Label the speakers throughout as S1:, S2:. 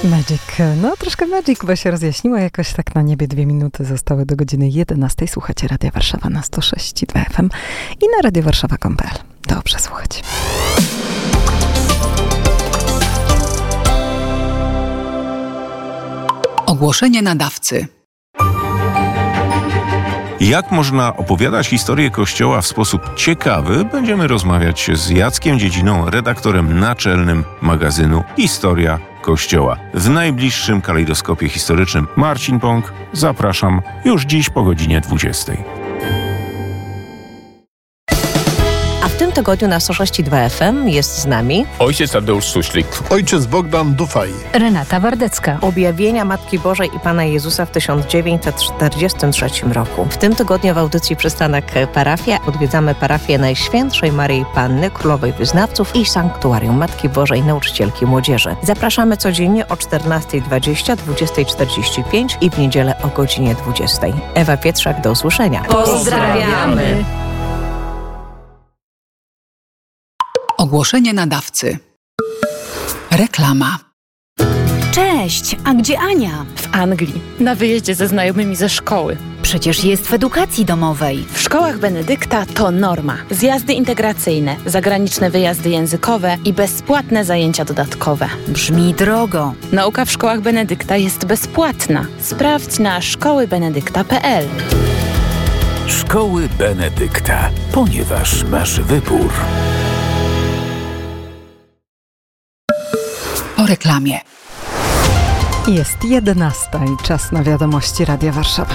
S1: Magic. No troszkę Magic, bo się rozjaśniło jakoś tak na niebie. 2 minuty zostały do godziny 11. Słuchacie Radia Warszawa na 106,2 FM i na radiowarszawa.pl. Dobrze słuchać.
S2: Ogłoszenie nadawcy.
S3: Jak można opowiadać historię Kościoła w sposób ciekawy, będziemy rozmawiać z Jackiem Dziedziną, redaktorem naczelnym magazynu Historia Kościoła. W najbliższym kalejdoskopie historycznym Marcin Pąk. Zapraszam już dziś po godzinie 20.
S4: W tym tygodniu na 106,2 FM jest z nami
S5: ojciec Tadeusz Suślik,
S6: ojciec Bogdan Dufaj,
S7: Renata Wardecka.
S4: Objawienia Matki Bożej i Pana Jezusa w 1943 roku. W tym tygodniu w audycji Przystanek Parafia odwiedzamy parafię Najświętszej Maryi Panny, Królowej Wyznawców i Sanktuarium Matki Bożej, Nauczycielki Młodzieży. Zapraszamy codziennie o 14:20, 20:45 i w niedzielę o godzinie 20. Ewa Pietrzak, do usłyszenia.
S7: Pozdrawiamy!
S2: Ogłoszenie nadawcy. Reklama.
S7: Cześć, a gdzie Ania?
S8: W Anglii, na wyjeździe ze znajomymi ze szkoły.
S7: Przecież jest w edukacji domowej.
S8: W szkołach Benedykta to norma. Zjazdy integracyjne, zagraniczne wyjazdy językowe i bezpłatne zajęcia dodatkowe.
S7: Brzmi drogo.
S8: Nauka w szkołach Benedykta jest bezpłatna. Sprawdź na szkołybenedykta.pl.
S9: Szkoły Benedykta, ponieważ masz wybór.
S2: Po reklamie.
S1: Jest 11 i czas na wiadomości Radia Warszawa.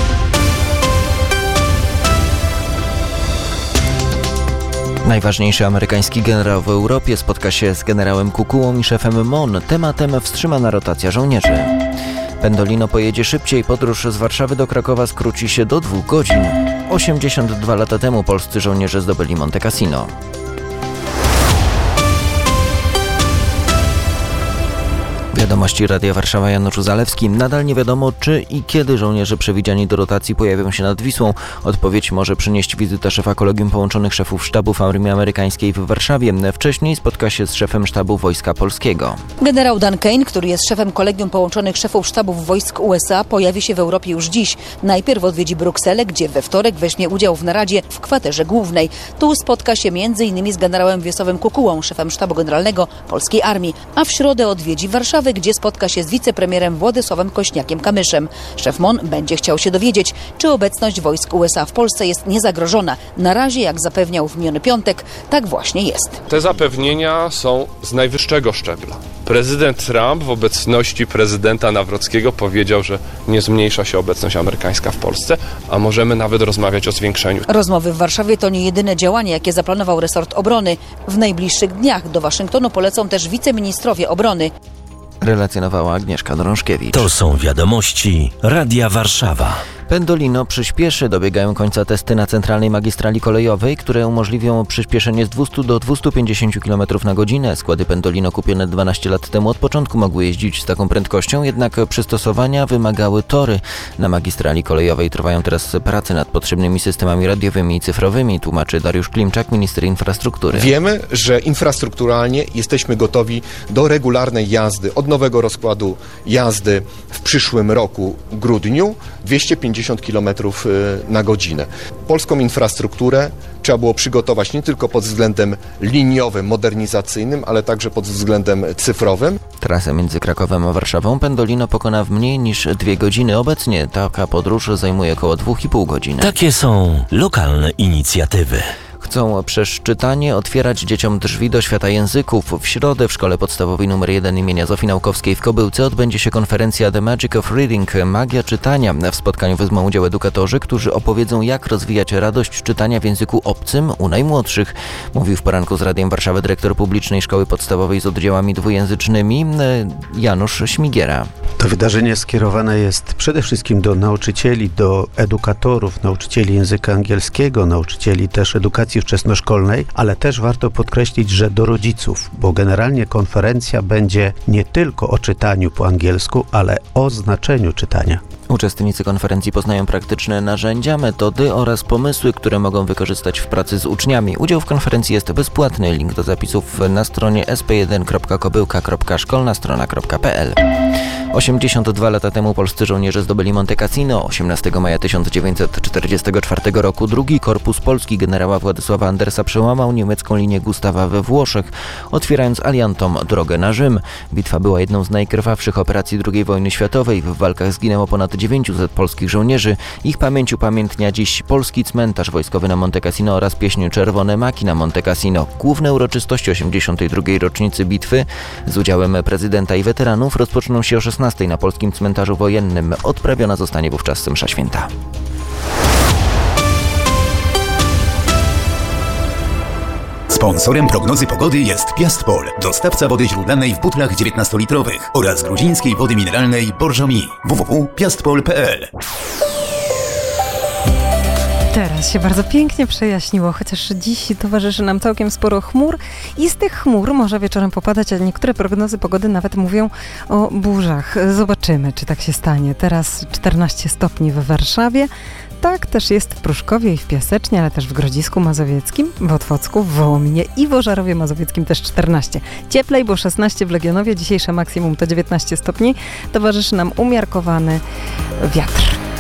S10: Najważniejszy amerykański generał w Europie spotka się z generałem Kukułą i szefem MON. Tematem wstrzymana rotacja żołnierzy. Pendolino pojedzie szybciej. Podróż z Warszawy do Krakowa skróci się do 2 godzin. 82 lata temu polscy żołnierze zdobyli Monte Cassino. Wiadomości Radia Warszawa, Janusz Zalewski. Nadal nie wiadomo, czy i kiedy żołnierze przewidziani do rotacji pojawią się nad Wisłą. Odpowiedź może przynieść wizyta szefa Kolegium Połączonych Szefów Sztabów Armii Amerykańskiej w Warszawie. Wcześniej spotka się z szefem Sztabu Wojska Polskiego.
S11: Generał Dan Kane, który jest szefem Kolegium Połączonych Szefów Sztabów Wojsk USA, pojawi się w Europie już dziś. Najpierw odwiedzi Brukselę, gdzie we wtorek weźmie udział w naradzie w kwaterze głównej. Tu spotka się m.in. z generałem Wiesławem Kukułą, szefem Sztabu Generalnego Polskiej Armii, a w środę odwiedzi Warszawę, gdzie spotka się z wicepremierem Władysławem Kośniakiem-Kamyszem. Szef MON będzie chciał się dowiedzieć, czy obecność wojsk USA w Polsce jest niezagrożona. Na razie, jak zapewniał w miniony piątek, tak właśnie jest.
S5: Te zapewnienia są z najwyższego szczebla. Prezydent Trump w obecności prezydenta Nawrockiego powiedział, że nie zmniejsza się obecność amerykańska w Polsce, a możemy nawet rozmawiać o zwiększeniu.
S11: Rozmowy w Warszawie to nie jedyne działanie, jakie zaplanował resort obrony. W najbliższych dniach do Waszyngtonu polecą też wiceministrowie obrony.
S10: Relacjonowała Agnieszka Drążkiewicz.
S9: To są wiadomości Radia Warszawa.
S10: Pendolino przyspieszy. Dobiegają końca testy na centralnej magistrali kolejowej, które umożliwią przyspieszenie z 200 do 250 km na godzinę. Składy Pendolino kupione 12 lat temu od początku mogły jeździć z taką prędkością, jednak przystosowania wymagały tory. Na magistrali kolejowej trwają teraz prace nad potrzebnymi systemami radiowymi i cyfrowymi, tłumaczy Dariusz Klimczak, minister infrastruktury.
S12: Wiemy, że infrastrukturalnie jesteśmy gotowi do regularnej jazdy, od nowego rozkładu jazdy w przyszłym roku, grudniu, 250 km na godzinę. Polską infrastrukturę trzeba było przygotować nie tylko pod względem liniowym, modernizacyjnym, ale także pod względem cyfrowym.
S10: Trasę między Krakowem a Warszawą Pendolino pokona w mniej niż 2 godziny. Obecnie taka podróż zajmuje około 2,5 godziny.
S9: Takie są lokalne inicjatywy.
S10: Chcą przez czytanie otwierać dzieciom drzwi do świata języków. W środę w Szkole Podstawowej nr 1 imienia Zofii Naukowskiej w Kobyłce odbędzie się konferencja The Magic of Reading – Magia czytania. W spotkaniu wezmą udział edukatorzy, którzy opowiedzą, jak rozwijać radość czytania w języku obcym u najmłodszych. Mówił w poranku z Radiem Warszawy dyrektor publicznej szkoły podstawowej z oddziałami dwujęzycznymi Janusz Śmigiera.
S13: To wydarzenie skierowane jest przede wszystkim do nauczycieli, do edukatorów, nauczycieli języka angielskiego, nauczycieli też edukacji wczesnoszkolnej, ale też warto podkreślić, że do rodziców, bo generalnie konferencja będzie nie tylko o czytaniu po angielsku, ale o znaczeniu czytania.
S10: Uczestnicy konferencji poznają praktyczne narzędzia, metody oraz pomysły, które mogą wykorzystać w pracy z uczniami. Udział w konferencji jest bezpłatny. Link do zapisów na stronie sp1.kobyłka.szkolnastrona.pl. 82 lata temu polscy żołnierze zdobyli Monte Cassino. 18 maja 1944 roku drugi korpus polski generała Władysława Andersa przełamał niemiecką linię Gustawa we Włoszech, otwierając aliantom drogę na Rzym. Bitwa była jedną z najkrwawszych operacji II wojny światowej. W walkach zginęło ponad 900 polskich żołnierzy. Ich pamięć upamiętnia dziś polski cmentarz wojskowy na Monte Cassino oraz pieśń Czerwone Maki na Monte Cassino. Główne uroczystości 82. rocznicy bitwy z udziałem prezydenta i weteranów rozpoczną się o 16 na polskim cmentarzu wojennym. Odprawiona zostanie wówczas msza święta.
S6: Sponsorem prognozy pogody jest Piastpol, dostawca wody źródlanej w butlach 19-litrowych oraz gruzińskiej wody mineralnej Borżomi. www.piastpol.pl.
S1: Teraz się bardzo pięknie przejaśniło, chociaż dziś towarzyszy nam całkiem sporo chmur i z tych chmur może wieczorem popadać, a niektóre prognozy pogody nawet mówią o burzach. Zobaczymy, czy tak się stanie. Teraz 14 stopni w Warszawie. Tak też jest w Pruszkowie i w Piasecznie, ale też w Grodzisku Mazowieckim, w Otwocku, w Wołominie i w Ożarowie Mazowieckim też 14. Cieplej, bo 16 w Legionowie. Dzisiejsze maksimum to 19 stopni. Towarzyszy nam umiarkowany wiatr.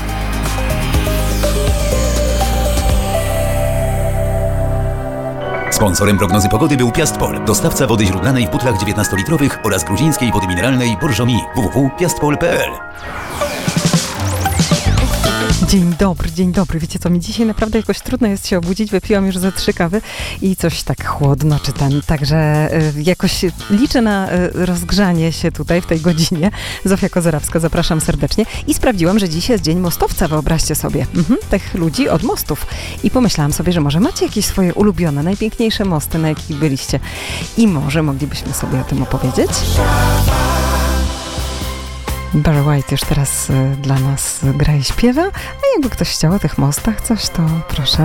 S6: Sponsorem prognozy pogody był Piastpol, dostawca wody źródlanej w butlach 19-litrowych oraz gruzińskiej wody mineralnej Borżomi. www.piastpol.pl.
S1: Dzień dobry. Wiecie co, mi dzisiaj naprawdę jakoś trudno jest się obudzić. Wypiłam już ze 3 kawy i coś tak chłodno czytam. Także jakoś liczę na rozgrzanie się tutaj w tej godzinie. Zofia Kozerawska, zapraszam serdecznie. I sprawdziłam, że dziś jest Dzień Mostowca, wyobraźcie sobie. Tych ludzi od mostów. I pomyślałam sobie, że może macie jakieś swoje ulubione, najpiękniejsze mosty, na jakich byliście. I może moglibyśmy sobie o tym opowiedzieć. Barry White już teraz dla nas gra i śpiewa, a jakby ktoś chciał o tych mostach coś, to proszę.